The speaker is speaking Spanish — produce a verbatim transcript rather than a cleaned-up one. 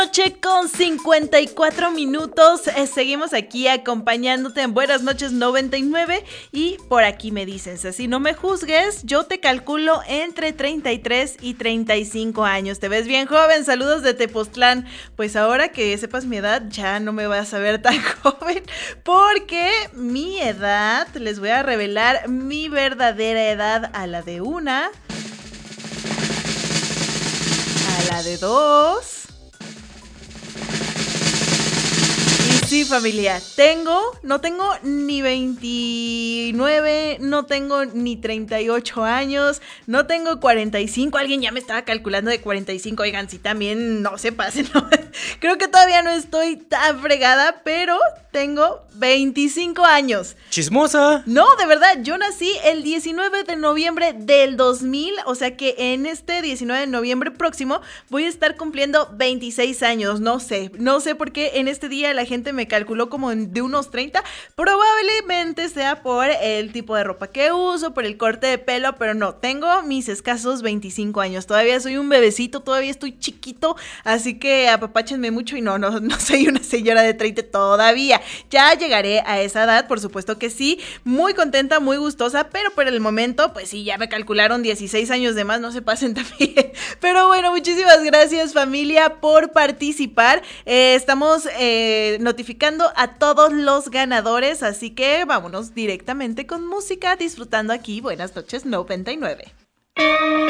Noche con cincuenta y cuatro minutos, eh, seguimos aquí acompañándote en Buenas Noches noventa y nueve y por aquí me dicen, si no me juzgues, yo te calculo entre treinta y tres y treinta y cinco años, te ves bien joven, saludos de Tepoztlán. Pues ahora que sepas mi edad ya no me vas a ver tan joven porque mi edad, les voy a revelar mi verdadera edad a la de una, a la de dos. Sí, familia, tengo, no tengo ni veintinueve, no tengo ni treinta y ocho años, no tengo cuarenta y cinco, alguien ya me estaba calculando de cuarenta y cinco, oigan, sí, también no se pasen, ¿no? Creo que todavía no estoy tan fregada, pero tengo veinticinco años. ¡Chismosa! No, de verdad, yo nací el diecinueve de noviembre del dos mil, o sea que en este diecinueve de noviembre próximo voy a estar cumpliendo veintiséis años, no sé, no sé por qué en este día la gente me calculó como de unos treinta, probablemente sea por el tipo de ropa que uso, por el corte de pelo, pero no, tengo mis escasos veinticinco años, todavía soy un bebecito, todavía estoy chiquito, así que apapáchenme mucho y no, no, no soy una señora de treinta todavía, ya llegaré a esa edad, por supuesto que sí, muy contenta, muy gustosa, pero por el momento, pues sí, ya me calcularon dieciséis años de más, no se pasen también, pero bueno, muchísimas gracias familia por participar, eh, estamos eh, notificando a todos los ganadores, así que vámonos directamente con música, disfrutando aquí Buenas Noches noventa y nueve.